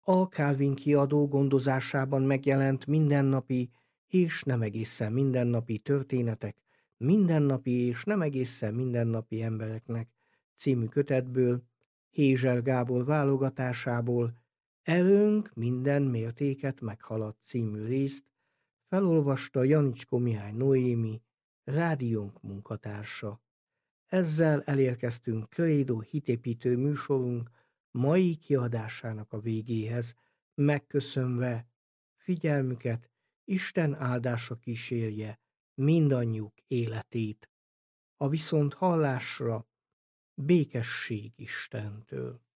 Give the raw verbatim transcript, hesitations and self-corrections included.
A Kálvin kiadó gondozásában megjelent Mindennapi és nem egészen mindennapi történetek mindennapi és nem egészen mindennapi embereknek című kötetből, Hézsel Gábor válogatásából Erőnk minden mértéket meghalad című részt felolvasta Janicskó Mihály Noémi, rádiónk munkatársa. Ezzel elérkeztünk Krédó hitépítő műsorunk mai kiadásának a végéhez, megköszönve figyelmüket, Isten áldása kísérje mindannyiuk életét. A viszont hallásra békesség Istentől.